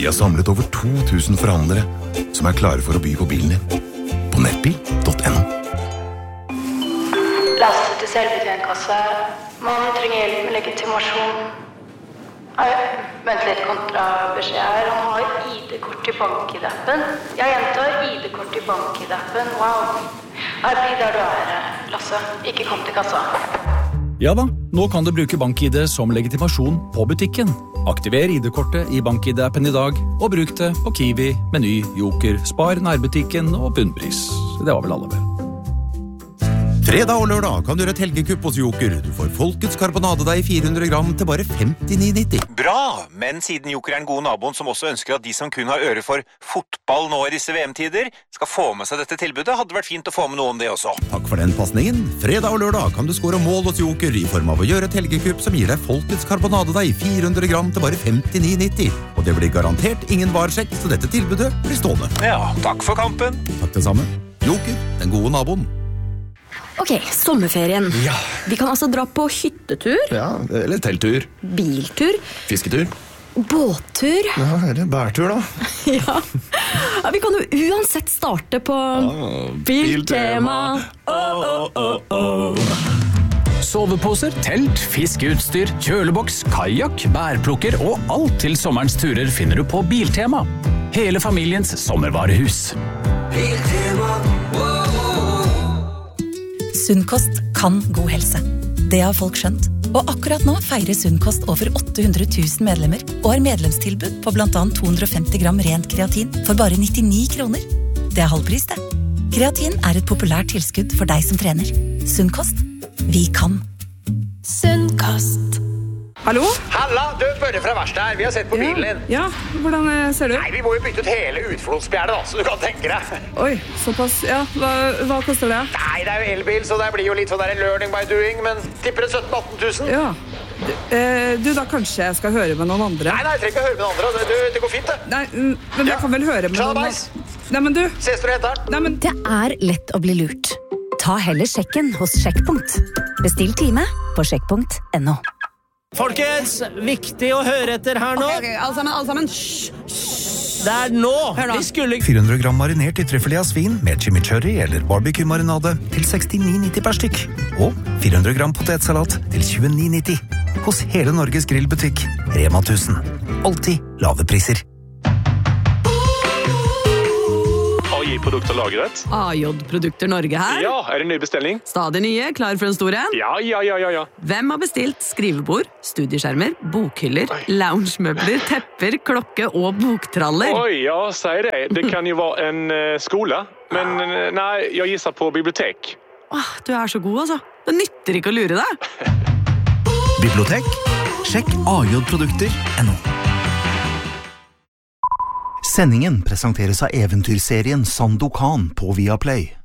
Vi har samlet over 2000 forhandlere som er klare for å by på bilen din. På nettbil.no. Lasse til selvbetjentkasse. Mannen trenger hjelp med legitimasjon. Vent litt, kontrabeskjed her. Han har ID-kort i BankID-appen. Jeg gjentar ID-kort i BankID-appen. Wow. Bli der du er, Lasse. Ikke kom til kassa. Ja da, nå kan du bruke BankID som legitimasjon på butikken. Aktiver ID-kortet i BankID-appen i dag, og bruk det på Kiwi, Meny, Joker, Spar, nærbutikken og bunnpris. Det var vel alle vel. Fredag og lørdag kan du gjøre et helgekupp hos Joker. Du får Folkets karbonadedeig 400 gram til bare 59,90. Bra, men siden Joker er en god naboen som også ønsker at de som kun har øre for fotball nå i disse VM-tider, skal få med seg dette tilbudet, hadde vært fint å få med noe om det også. Takk for den passningen. Fredag og lørdag kan du score mål hos Joker i form av å gjøre et helgekupp som gir deg Folkets karbonadedeig 400 gram til bare 59,90. Og det blir garantert ingen varsjekk, så dette tilbudet blir stående. Ja, takk for kampen. Takk det samme. Joker, den gode naboen. Ok, sommerferien. Ja. Vi kan altså dra på hyttetur. Ja, eller telttur. Biltur. Fisketur. Båttur. Ja, eller bærtur da. Ja, vi kan jo uansett starte på Biltema. Soveposer, telt, fiskeutstyr, kjøleboks, kajak, bærplukker og alt til sommerens turer finner du på Biltema. Hele familiens sommervarehus. Biltema. Sunnkost kan god helse. Det har folk skjønt. Og akkurat nå feirer Sunnkost over 800 000 medlemmer og har medlemstilbud på blant annet 250 gram rent kreatin for bare 99 kroner. Det er halvpris, det. Kreatin er et populært tilskudd for deg som trener. Sunnkost. Vi kan. Sunnkost. Hallo? Halla, du, Børre fra verkstedet her. Vi har sett på bilen din. Ja, hvordan ser du? Nei, vi må jo bytte ut hele utflodsspjernet da, så du kan tenke deg. Oi, såpass. Ja, hva koster det? Nei, det er jo elbil, så det blir jo litt sånn der learning by doing, men tipper det 17-18 000. Ja. Du, da kanskje jeg skal høre med noen andre? Nei, jeg trenger ikke høre med noen andre. Det går fint, det. Nei, men jeg kan vel høre med noen andre. Nei, men du. Ses du etter? Nei, men... Det er lett å bli lurt. Ta heller sjekken hos Sjekkpunkt. Bestill time på sjekkpunkt.no. Folkens, viktig å høre etter her nå. Ok, alle sammen. Det er nå. Vi skulle... 400 gram marinert i trøffelé av svin med chimichurri eller barbecue-marinade til 69,90 per stykk. Og 400 gram potetsalat til 29,90. Hos hele Norges grillbutikk, Rema 1000. Alltid lave priser. AJ-produkter lagret. AJ-produkter Norge her. Ja, er det ny bestilling? Stadig nye, klar for en stor en? Ja. Hvem har bestilt skrivebord, studieskjermer, bokhyller, loungemøbler, tepper, klokke og boktraller? Oi, ja, sier det. Det kan jo være en skole, men nei, jeg gisser på bibliotek. Du er så god, altså. Det nytter ikke å lure deg. Bibliotek? Sjekk AJ-produkter.no. Sendingen presenteres av eventyrserien Sandokan på Viaplay.